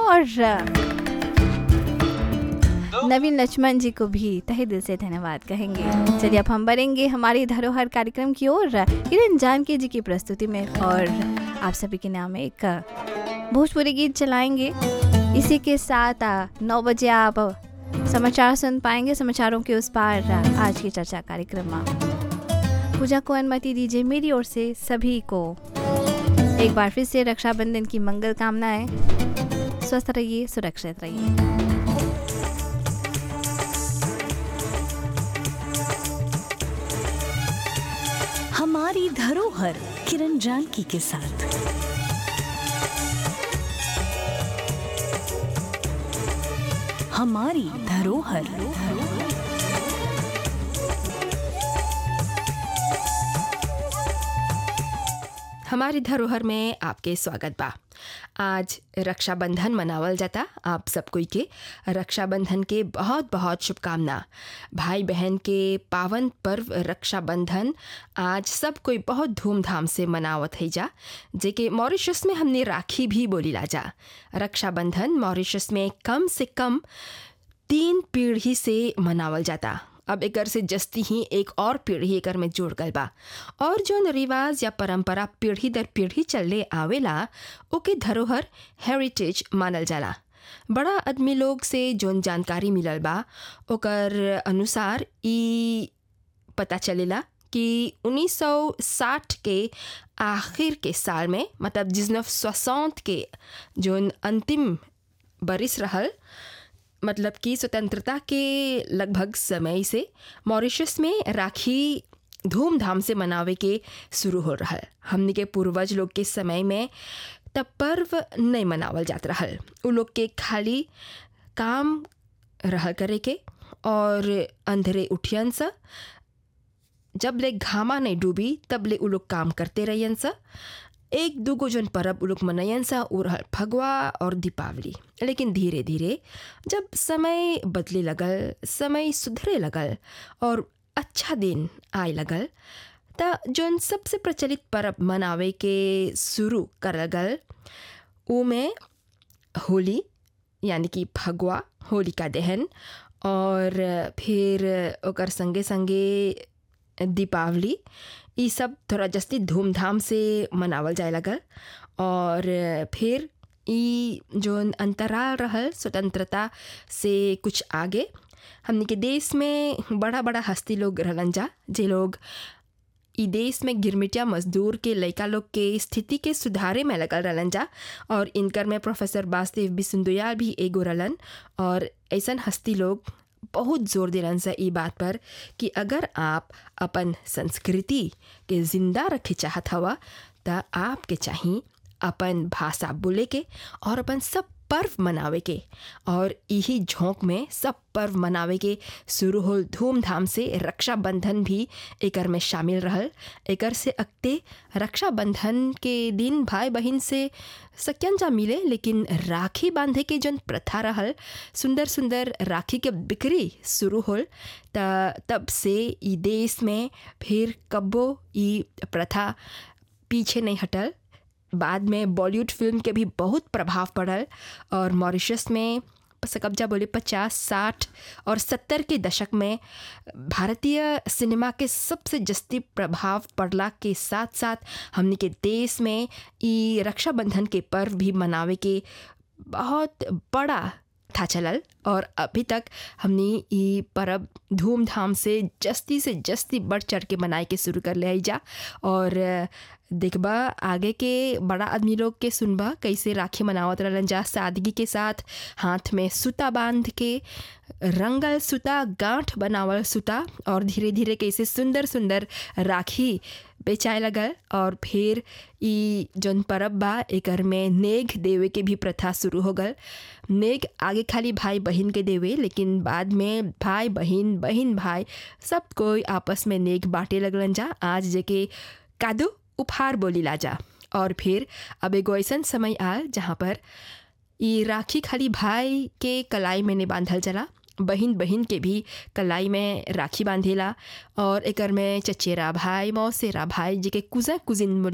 और नवीन लक्ष्मण जी को भी तहे दिल से धन्यवाद कहेंगे। चलिए अब हम बढ़ेंगे हमारी धरोहर कार्यक्रम की ओर किरण जानकी जी की प्रस्तुति में, और आप सभी के नाम एक भोजपुरी गीत चलाएंगे। इसी के साथ 9 बजे आप समाचार सुन पाएंगे। समाचारों के उस पार आज की चर्चा कार्यक्रम में पूजा को अनुमति दीजिए मेरी ओर से सभी को एक बार फिर से रक्षाबंधन की मंगल कामनाएं। स्वस्थ रहिए, सुरक्षित रहिए। हमारी धरोहर किरण जानकी के साथ। हमारी धरोहर। हमारी धरोहर में आपके स्वागत बा। आज रक्षाबंधन मनावल जाता। आप सब कोई के रक्षाबंधन के बहुत बहुत शुभकामना। भाई बहन के पावन पर्व रक्षाबंधन आज सब कोई बहुत धूमधाम से मनावत है जा, जेके मॉरिशस में हमने राखी भी बोली ला जा। रक्षाबंधन मॉरिशस में कम से कम 3 पीढ़ी से मनावल जाता। अब एकर से जस्ती ही एक और पीढ़ी एकर में जुड़ गल बा, और जो रिवाज या परंपरा पीढ़ी दर पीढ़ी चलले आवेला ओके धरोहर हेरिटेज मानल जाला। बड़ा आदमी लोग से जोन जानकारी मिलल बा ओकर अनुसार ई पता चलेला कि 1960 के आखिर के साल में, मतलब 1960 के जोन अंतिम बरिस रहल, मतलब कि स्वतंत्रता के लगभग समय से मॉरिशस में राखी धूमधाम से मनावे के शुरू हो रहा है। हमने के पूर्वज लोग के समय में तब पर्व नहीं मनावल जात रहल। उ लोग के खाली काम रह करे के और अंधेरे उठियन सा, जब ले घामा नहीं डूबी तब ले उ लोग काम करते रहियन सा। एक दूगो जन परब उ लोग मनयन सा उ रहल फगवा और दीपावली। लेकिन धीरे धीरे जब समय बदले लगल, समय सुधरे लगल और अच्छा दिन आए लगल, त जौन सबसे प्रचलित परब मनावे के शुरू कर लगल उ में होली यानी कि फगवा, होलिका दहन, और फिर ओकर संगे संगे दीपावली, ये सब थोड़ा जस्ती धूमधाम से मनावल जाए लगल। और फिर ई जोन अंतराल रहल स्वतंत्रता से कुछ आगे, हमने के देश में बड़ा बड़ा हस्ती लोग रहलन जा, जे लोग ई देश में गिरमिटिया मजदूर के लइका लोग के स्थिति के सुधारे में लगल रहलन जा। और इनकर में प्रोफेसर वासुदेव बिसुंदुयाल भी एगो रहलन। और ऐसन हस्ती लोग बहुत जोर दिलन सा ई बात पर कि अगर आप अपन संस्कृति के जिंदा रखे चाहत हवा त आपके चाहिए अपन भाषा बोले के और अपन सब पर्व मनावे के। और यही झोंक में सब पर्व मनावे के शुरू होल धूमधाम से। रक्षाबंधन भी एकर में शामिल रहल। एकर से अगते रक्षाबंधन के दिन भाई बहन से सक्यन जा मिले, लेकिन राखी बांधे के जन प्रथा रहल, सुंदर सुंदर राखी के बिक्री शुरू होल। तब से ई देश में फिर कब्बो ई प्रथा पीछे नहीं हटल। बाद में बॉलीवुड फिल्म के भी बहुत प्रभाव पड़ल और मॉरिशस में कब्जा बोले 50, 60 और 70 के दशक में भारतीय सिनेमा के सबसे जस्ती प्रभाव पड़ला के साथ साथ हमने के देश में ये रक्षाबंधन के पर्व भी मनावे के बहुत बड़ा था चलल। और अभी तक हमने ये पर्व धूमधाम से जस्ती बढ़ चढ़ के मनाए के शुरू कर ले आई जा। और देखबा आगे के बड़ा आदमी लोग के सुनबा कैसे राखी मनावत रहलन जा, सादगी के साथ, हाथ में सूता बांध के, रंगल सूता, गांठ बनावल सूता, और धीरे धीरे कैसे सुंदर सुंदर राखी बेचाए लगल। और फिर ई जौन परब बा एकर में नेग देवे के भी प्रथा शुरू हो गल। नेग आगे खाली भाई बहन के देवे, लेकिन बाद में भाई बहन, बहन भाई सब कोई आपस में नेग बांटे लगलन जा। आज जेके कादू उपहार बोली ला जा। और फिर अब एगो ऐसन समय आल जहाँ पर ये राखी खाली भाई के कलाई में नहीं बांधल जाला, बहन बहन के भी कलाई में राखी बांधेला। और एकर में चचेरा भाई, मौसेरा भाई, जेके कुजा कुजिन